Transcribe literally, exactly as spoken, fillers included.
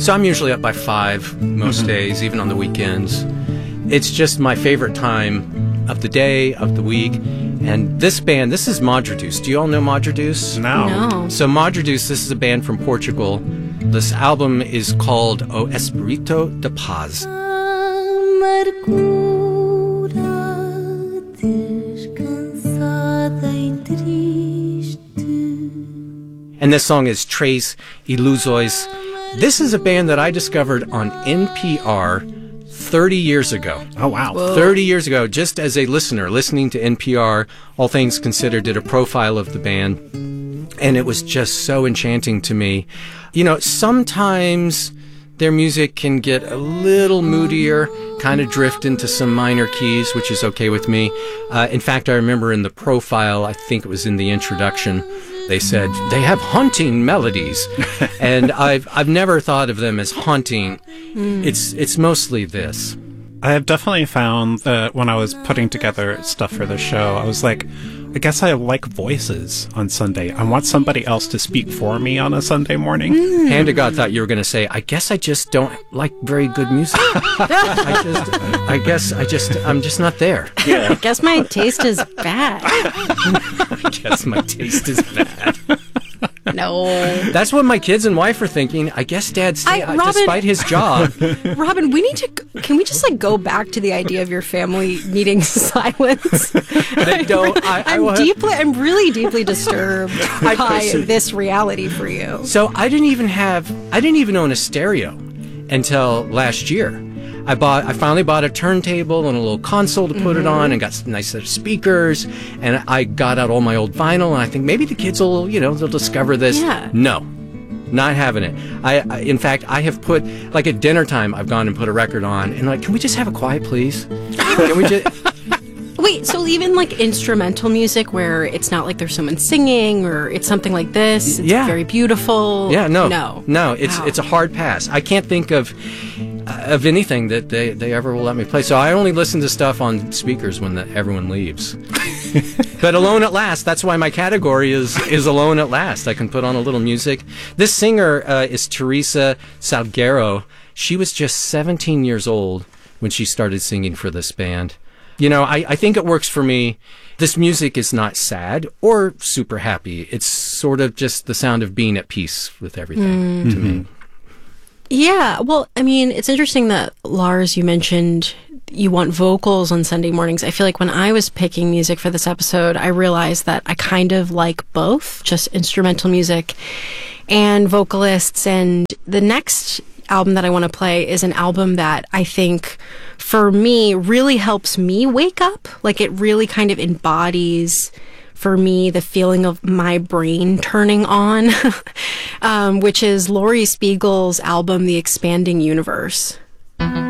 So I'm usually up by five most mm-hmm. days, even on the weekends. It's just my favorite time of the day, of the week. And this band, this is Madredeus. Do you all know Madredeus? No. No. So Madredeus, this is a band from Portugal. This album is called O Espírito de Paz. And this song is Três Ilusões. This is a band that I discovered on N P R thirty years ago. Oh, wow. Whoa. thirty years ago, just as a listener, listening to N P R, All Things Considered did a profile of the band, and it was just so enchanting to me. You know, sometimes their music can get a little moodier, kind of drift into some minor keys, which is okay with me. Uh, in fact, I remember in the profile, I think it was in the introduction, they said they have haunting melodies, and I've I've never thought of them as haunting. Mm. It's it's mostly this. I have definitely found that when I was putting together stuff for the show, I was like, I guess I like voices on Sunday. I want somebody else to speak for me on a Sunday morning. Mm. Hand to God thought you were going to say, I guess I just don't like very good music. I just, I guess I just, I'm just not there. Yeah. I guess my taste is bad. I guess my taste is bad. No. That's what my kids and wife are thinking. I guess Dad, stay, I, uh, Robin, despite his job. Robin, we need to, can we just like go back to the idea of your family needing silence? They don't, I, I, I'm I, deeply, I'm really deeply disturbed I, by so, this reality for you. So I didn't even have, I didn't even own a stereo until last year. I bought. I finally bought a turntable and a little console to put mm-hmm. it on, and got some nice set of speakers. And I got out all my old vinyl, and I think maybe the kids will, you know, they'll discover this. Yeah. No, not having it. I, I, in fact, I have put, like at dinner time, I've gone and put a record on, and like, can we just have a quiet, please? Can we just? Wait, so even like instrumental music where it's not like there's someone singing or it's something like this, it's yeah. very beautiful. Yeah, no, no, no. It's wow. it's a hard pass. I can't think of. Uh, of anything that they, they ever will let me play. So I only listen to stuff on speakers when the, everyone leaves. But Alone at Last, that's why my category is, is Alone at Last. I can put on a little music. This singer uh, is Teresa Salguero. She was just seventeen years old when she started singing for this band. You know, I, I think it works for me. This music is not sad or super happy. It's sort of just the sound of being at peace with everything mm. to me. Yeah, well, I mean, it's interesting that, Lars, you mentioned you want vocals on Sunday mornings. I feel like when I was picking music for this episode, I realized that I kind of like both, just instrumental music and vocalists. And the next album that I want to play is an album that I think, for me, really helps me wake up. Like, it really kind of embodies, for me, the feeling of my brain turning on, um, which is Laurie Spiegel's album, The Expanding Universe.